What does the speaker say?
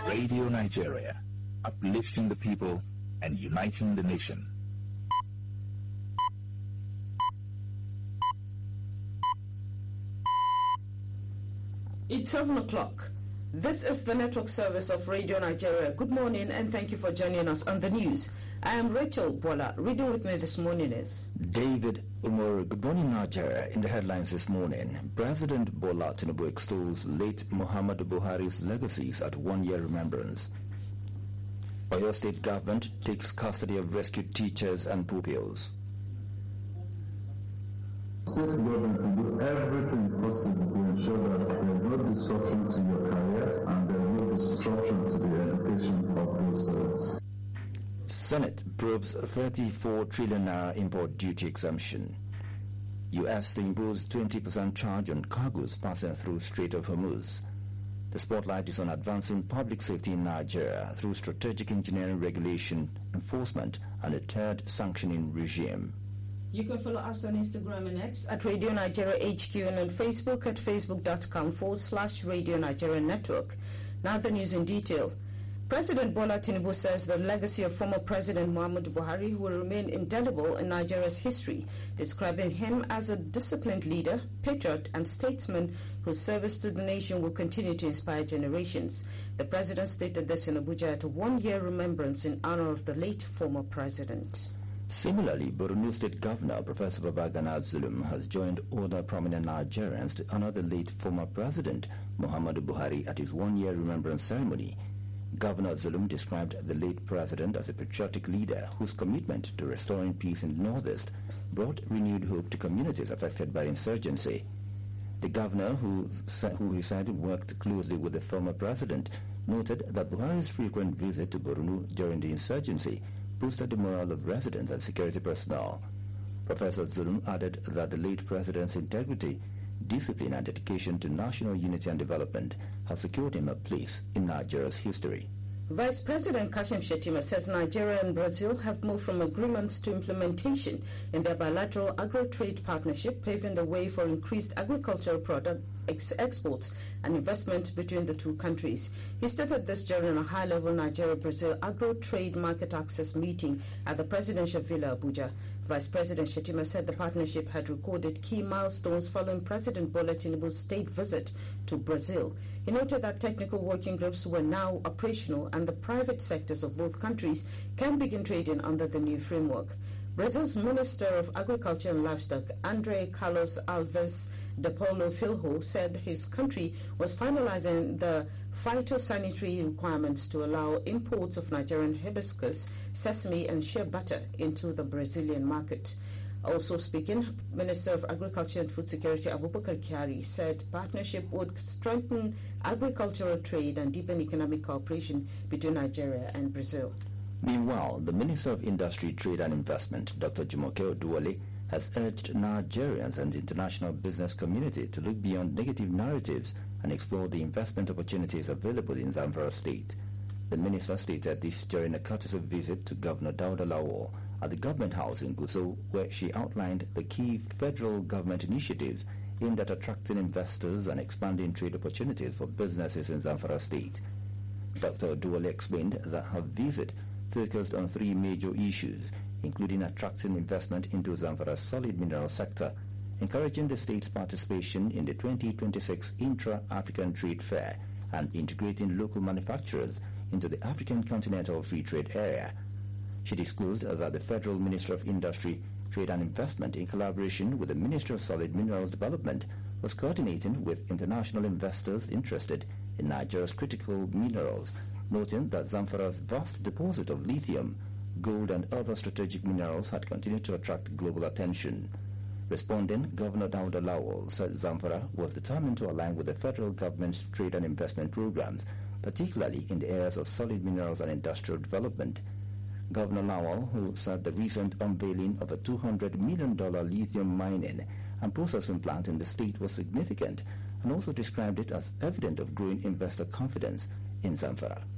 Radio Nigeria, uplifting the people and uniting the nation. It's 7 o'clock. This is the network service of Radio Nigeria. Good morning and thank you for joining us on the news. I am Rachel Bola. Reading with me this morning is David Umar. Good morning, Nigeria. In the headlines this morning, President Bola Tinubu extols late Muhammadu Buhari's legacies at one-year remembrance. Oyo State government takes custody of rescued teachers and pupils. State government will do everything possible to ensure that there is no disruption to your careers and there is no disruption to the education of those students. Senate probes 34 trillion naira import duty exemption. U.S. to impose 20% charge on cargoes passing through Strait of Hormuz. The spotlight is on advancing public safety in Nigeria through strategic engineering regulation, enforcement, and a third sanctioning regime. You can follow us on Instagram and X at Radio Nigeria HQ and on Facebook at facebook.com/Radio Nigeria Network. Now the news in detail. President Bola Tinubu says the legacy of former President Muhammadu Buhari will remain indelible in Nigeria's history, describing him as a disciplined leader, patriot, and statesman whose service to the nation will continue to inspire generations. The president stated this in Abuja at a one-year remembrance in honor of the late former president. Similarly, Borno State Governor Professor Babagana Zulum has joined other prominent Nigerians to honor the late former President Muhammadu Buhari at his one-year remembrance ceremony. Governor Zulum described the late president as a patriotic leader whose commitment to restoring peace in the Northeast brought renewed hope to communities affected by insurgency. The governor, who he said worked closely with the former president, noted that Buhari's frequent visit to Borno during the insurgency boosted the morale of residents and security personnel. Professor Zulum added that the late president's integrity, discipline, and dedication to national unity and development has secured him a place in Nigeria's history. Vice President Kashim Shettima says Nigeria and Brazil have moved from agreements to implementation in their bilateral agro-trade partnership, paving the way for increased agricultural product exports and investment between the two countries. He stated this during a high-level Nigeria-Brazil agro-trade market access meeting at the Presidential Villa, Abuja. Vice President Shettima said the partnership had recorded key milestones following President Bola Tinubu's state visit to Brazil. He noted that technical working groups were now operational and the private sectors of both countries can begin trading under the new framework. Brazil's Minister of Agriculture and Livestock, André Carlos Alves de Paulo Filho, said his country was finalizing the phytosanitary requirements to allow imports of Nigerian hibiscus, sesame and shea butter into the Brazilian market. Also speaking, Minister of Agriculture and Food Security Abubakar Kyari said partnership would strengthen agricultural trade and deepen economic cooperation between Nigeria and Brazil. Meanwhile, the Minister of Industry, Trade and Investment, Dr. Jumoke Oduwole, has urged Nigerians and the international business community to look beyond negative narratives and explore the investment opportunities available in Zamfara State. The minister stated this during a courtesy visit to Governor Dauda Lawal at the Government House in Gusau, where she outlined the key federal government initiatives aimed at attracting investors and expanding trade opportunities for businesses in Zamfara State. Dr. Oduwole explained that her visit focused on three major issues, including attracting investment into Zamfara's solid mineral sector, encouraging the state's participation in the 2026 Intra-African Trade Fair, and integrating local manufacturers into the African Continental Free Trade Area. She disclosed that the Federal Minister of Industry, Trade and Investment, in collaboration with the Ministry of Solid Minerals Development, was coordinating with international investors interested in Nigeria's critical minerals, noting that Zamfara's vast deposit of lithium, gold and other strategic minerals had continued to attract global attention. Responding, Governor Dauda Lawal said Zamfara was determined to align with the federal government's trade and investment programs, particularly in the areas of solid minerals and industrial development. Governor Lawal, who said the recent unveiling of a $200 million lithium mining and processing plant in the state was significant, and also described it as evident of growing investor confidence in Zamfara.